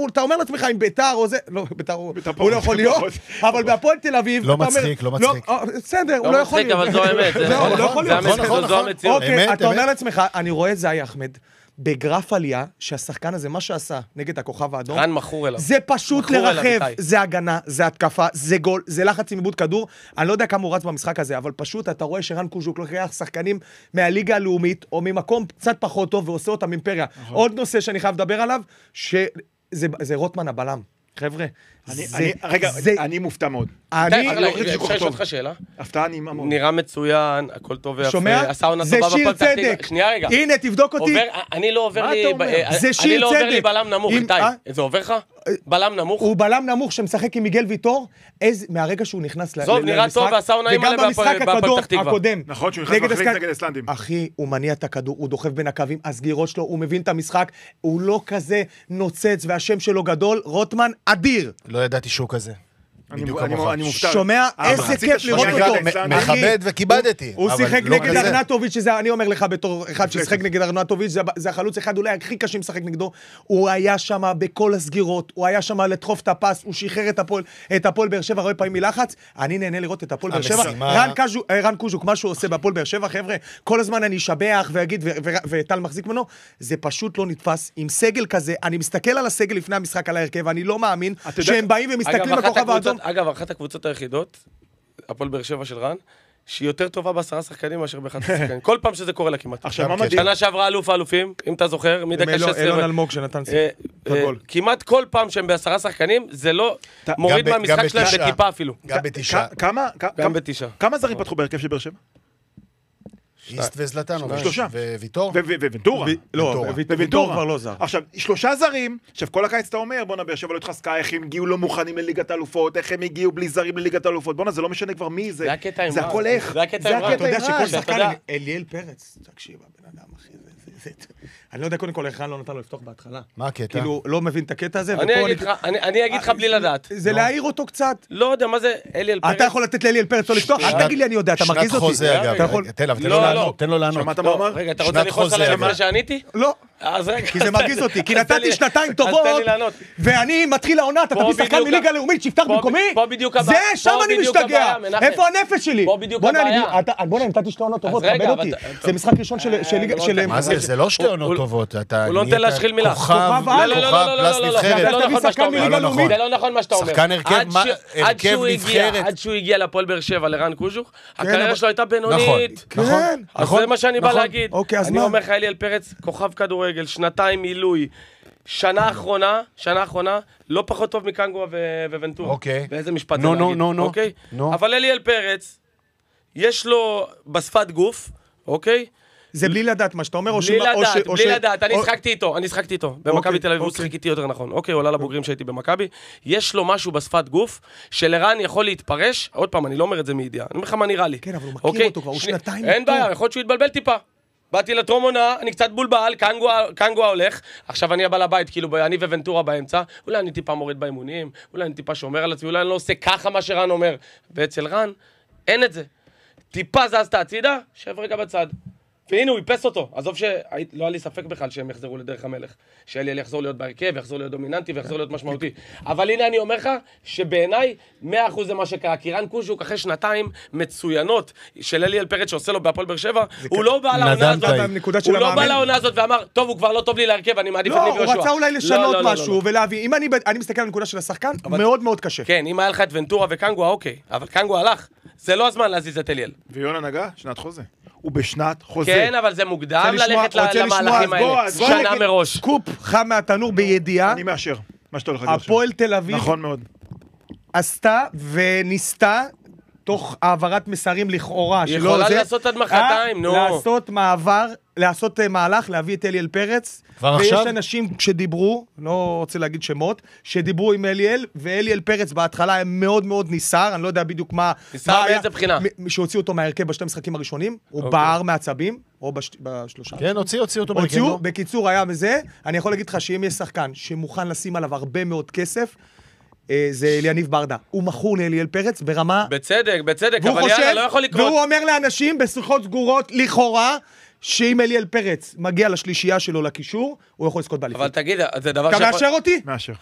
אתה אומר לעצמך עם ביתר או זה, לא, ביתר הוא לא יכול להיות, אבל בהפועל תל אביב, לא מצחיק, לא מצחיק. בסדר, הוא לא יכול להיות. אבל זו האמת. הוא לא יכול להיות. זו המציאות. אוקיי, אתה אומר לעצמך, אני רואה את זי אחמד, בגרף עלייה, שהשחקן הזה, מה שעשה נגד הכוכב האדום, רן מכור אליו. זה פשוט לרחב, זה הגנה, זה התקפה, זה גול, זה לחץ עם עיבוד כדור, אני לא יודע כמה הוא רץ במשחק הזה, אבל פשוט אתה רואה שרן קוז'וק לוקח שחקנים מהליגה הלאומית, או ממקום קצת פחות טוב, ועושה אותם אימפריה. עוד נושא שאני חייב לדבר עליו, שזה רוטמן הבלם. חבר'ה, רגע, אני מופתע מאוד. אפשר לשאול אותך שאלה? הפתעה נעימה מאוד. נראה מצוין, הכל טוב ויפה. שומע? זה שיר צדק. שנייה רגע. הנה, תבדוק אותי. אני לא עובר לי... זה שיר אני לא עובר לי צדק. בלם נמוך, איתי. זה עובר לך? בלם נמוך? הוא בלם נמוך שמשחק עם מיגל ויטור, מהרגע שהוא נכנס למשחק, זוב, נראה טוב ועשה עונה עם וגם במשחק הקודם. נכון שהוא נכנס מחליף נגד איסלנדים. אחי, הוא מניע את הכדור, הוא דוחף בין הקווים, הסגירות שלו, הוא מבין את המשחק, הוא לא כזה נוצץ והשם שלו גדול, רוטמן אדיר. לא ידעתי שהוא כזה. אני מופתע. שומע, איזה כיף לראות אותו. מכבד וכיבדתי. הוא שיחק נגד ארנטוביץ', שזה אני אומר לך בתור אחד ששיחק נגד ארנטוביץ', זה החלוץ אחד אולי הכי קשה לשחק נגדו. הוא היה שם בכל הסגירות, הוא היה שם לדחוף את הפס, הוא שחרר את הפועל באר שבע הרבה פעמים מלחץ. אני נהנה לראות את הפועל באר שבע. רן קוז'וק, מה שהוא עושה בפועל באר שבע, חבר'ה, כל הזמן אני אשבח ואגיד, וטל מחזיק ממנו, זה פשוט לא נתפס. עם סגל כזה, אני מסתכל על הסגל לפני המשחק על ההרכב, אני לא מאמין שהם באים ומסתכלים בכוכב האדום. אגב, אחת הקבוצות היחידות, הפועל באר שבע של רן, שהיא יותר טובה ב10 שחקנים מאשר ב11 שחקנים. כל פעם שזה קורה לה כמעט. עכשיו, מה מדהים? שנה שעברה אלוף האלופים, אם אתה זוכר, מדקה 16. אלון אלמוג שנתן גול. כמעט כל פעם שהם ב10 שחקנים, זה לא מוריד מהמשחק שלהם בטיפה אפילו. גם בתשעה. גם בתשעה. כמה זרים פתחו בהרכב של באר שבע? איסט וזלטנוביץ' שלושה. וויטור. וונטורה. לא, ויטור כבר לא זר. עכשיו, 3 זרים, עכשיו כל הקיץ אתה אומר, בונה, באר שבע לא התחזקה, איך הם הגיעו לא מוכנים לליגת האלופות, איך הם הגיעו בלי זרים לליגת האלופות, בונה, זה לא משנה כבר מי זה. זה הקטע עם זה הכל איך. זה הקטע עם רן. אתה יודע שכל שחקן, אליאל פרץ, תקשיב, הבן אדם, אחי, אני לא יודע קודם כל איך רן לא נתן לו לפתוח בהתחלה. מה הקטע? כאילו, לא מבין את הקטע הזה. אני אגיד לך בלי לדעת. זה להעיר אותו קצת. לא יודע, מה זה אליאל פרץ? אתה יכול לתת לאליאל פרץ לא לפתוח? אל תגיד לי, אני יודע, אתה מרגיז אותי. שנת חוזה, אגב. תן לו לענות. שמעת מה הוא אמר? רגע, אתה רוצה לכעוס עליי לפני שעניתי? לא. אז רגע. כי זה מרגיז אותי, כי נתתי שנתיים טובות, אז תן לי לענות. ואני מתחיל העונה, אתה תביא שחקן מליגה לאומית שיפתח במקומי? פה בדיוק זה, שם אני משתגע. איפה הנפש שלי? פה בדיוק הבעיה. בוא'נה, נתתי 2 עונות טובות, כבד אותי. זה משחק ראשון של... מה זה? זה לא 2 עונות טובות. הוא לא נותן להשחיל מילה. כוכב פלס נבחרת. זה לא נכון מה שאתה אומר. שחקן הרכב נבחרת. עד שהוא הגיע לפועל באר שבע לרן קוז'וק, הקריירה שלו הייתה בינונית. נכון. אז זה מה שאני בא להגיד. אני מה? אומר לך, אליאל פרץ, כוכב כדורגל, 2 מילוי, שנה האחרונה, לא פחות טוב מקנגווה וונטורה. אוקיי. באיזה משפט זה להגיד. אוקיי? אבל אליאל פרץ, יש לו בשפת גוף, אוקיי? זה בלי לדעת מה שאתה אומר, בלי לדעת, אני שחקתי איתו, במכבי תל אביב, הוא שחק איתי יותר נכון, אוקיי, עולה לבוגרים שהייתי במכבי, יש לו משהו בשפת גוף, שלרן יכול להתפרש, עוד פעם, אני לא אומר את זה מידיעה, אני אומר לך מה נראה לי. כן, אבל הוא מכיר אותו כבר, הוא 2 אין בעיה, יכול להיות שהוא יתבלבל טיפה. באתי לטרום עונה, אני קצת בולבל, קנגווה הולך, עכשיו אני הבא לבית, כאילו אני וונטורה באמצע, אולי אני טיפה מוריד באימונים, אולי אני טיפה שומר על עצמי, אולי אני לא עושה ככה מה שרן אומר, ואצל רן, אין את זה. טיפה זזת הצידה, שב רגע בצד. והנה הוא יפס אותו, עזוב שלא היה לי ספק בכלל שהם יחזרו לדרך המלך, שאליאל יחזור להיות בהרכב, יחזור להיות דומיננטי ויחזור להיות משמעותי. אבל הנה אני אומר לך שבעיניי 100% זה מה שקרה, כי רן קוז'וק אחרי 2 מצוינות של אליאל פרץ שעושה לו בהפועל באר שבע, הוא לא בא לעונה הזאת ואמר, טוב הוא כבר לא טוב לי להרכב, אני מעדיף את ניב יהושע. הוא רצה אולי לשנות משהו ולהביא, אם אני מסתכל על הנקודה של השחקן, מאוד מאוד קשה. כן, אם היה לך את ונטורה וקנגווה, אוקיי, אבל קנגווה הלך, זה לא הזמן להזיז את אליאל. ויונה נגע, שנת חוזה. הוא בשנת חוזה. כן, אבל זה מוקדם ללכת למהלכים האלה. שנה מראש. סקופ חם מהתנור בידיעה. אני מאשר. מה שאתה הולך להגיד עכשיו. הפועל תל אביב. נכון מאוד. עשתה וניסתה, תוך העברת מסרים לכאורה. היא יכולה לעשות עד מחרתיים, נו. לעשות מהלך, להביא את אליאל פרץ. ויש אנשים שדיברו, לא רוצה להגיד שמות, שדיברו עם אליאל, ואליאל פרץ בהתחלה היה מאוד מאוד ניסר, אני לא יודע בדיוק מה... ניסר באיזה בחינה? שהוציאו אותו מהרכב בשתי המשחקים הראשונים, הוא בער מעצבים, או בשלושה. כן, הוציאו אותו מהרכב. הוציאו, בקיצור היה מזה, אני יכול להגיד לך שאם יש שחקן שמוכן לשים עליו הרבה מאוד כסף, זה אליניב ברדה. הוא מכור לאליאל פרץ ברמה... בצדק, אבל יאללה, לא יכול לקרות. והוא אומר לאנשים בשיחות סגורות, לכאורה, שאם אליאל פרץ מגיע לשלישייה שלו לקישור, הוא יכול לזכות באליפות. אבל תגיד, זה דבר אתה מאשר אותי? מאשר.